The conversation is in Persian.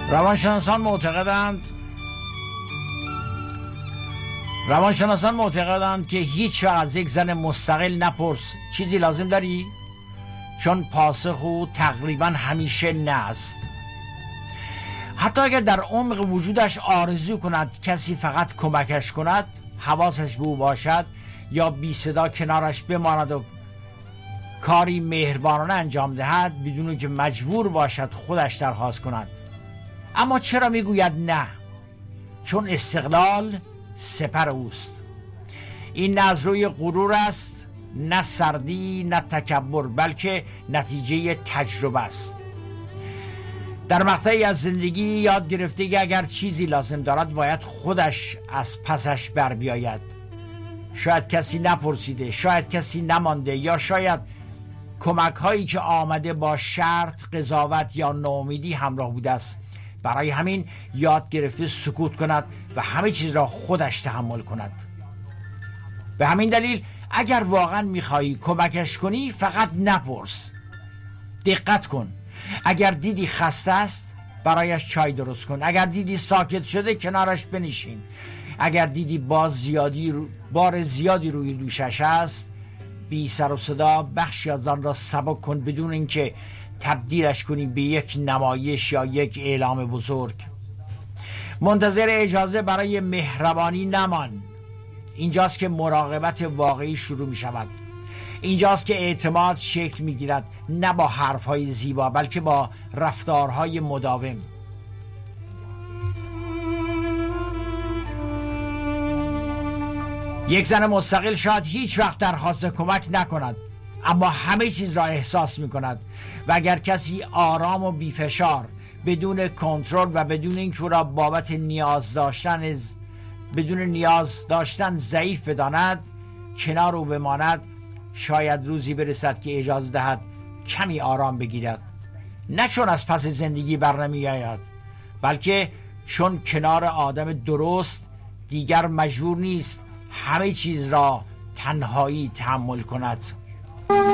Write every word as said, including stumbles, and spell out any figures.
روانشناسان معتقدند روانشناسان معتقدند که هیچ وقت از یک زن مستقل نپرس چیزی لازم داری؟ چون پاسخ او تقریبا همیشه نه است. حتی اگر در عمق وجودش آرزو کند کسی فقط کمکش کند، حواسش به او باشد یا بی صدا کنارش بماند و کاری مهربانانه انجام دهد بدون که مجبور باشد خودش درخواست کند. اما چرا میگوید نه؟ چون استقلال سپر اوست. این نه از روی غرور است، نه سردی، نه تکبر، بلکه نتیجه تجربه است. در مقطعی از زندگی یاد گرفته که اگر چیزی لازم دارد باید خودش از پسش بر بیاید. شاید کسی نپرسیده، شاید کسی نمانده، یا شاید کمک هایی که آمده با شرط، قضاوت یا ناامیدی همراه بوده است. برای همین یاد گرفته سکوت کند و همه چیز را خودش تحمل کند. به همین دلیل اگر واقعا میخوایی کمکش کنی فقط نپرس. دقت کن. اگر دیدی خسته است برایش چای درست کن. اگر دیدی ساکت شده کنارش بنشین. اگر دیدی باز زیادی رو... بار زیادی روی دوشش است، بی سر و صدا بخشی از آن را سبک کن بدون اینکه تبدیلش کنی به یک نمایش یا یک اعلام بزرگ. منتظر اجازه برای مهربانی نمان. اینجاست که مراقبت واقعی شروع می شود. اینجاست که اعتماد شکل می گیرد، نه با حرفهای زیبا بلکه با رفتارهای مداوم. یک زن مستقل شاید هیچ وقت درخواست کمک نکند، اما همه چیز را احساس می کند و اگر کسی آرام و بیفشار، بدون کنترل و بدون اینکه او را بابت نیاز داشتن بدون نیاز داشتن ضعیف بداند کنار او بماند، شاید روزی برسد که اجازه دهد کمی آرام بگیرد. نه چون از پس زندگی بر نمی آید، بلکه چون کنار آدم درست دیگر مجبور نیست همه چیز را تنهایی تحمل کند.